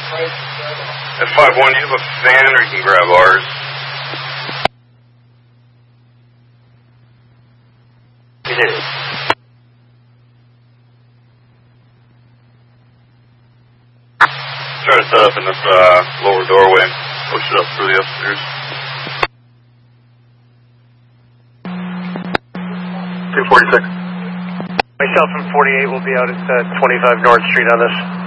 At 5-1, you have a fan or you can grab ours? We did. Try to set up in this lower doorway. Push it up through the upstairs. 246. Myself and 48 will be out at 25 North Street on this.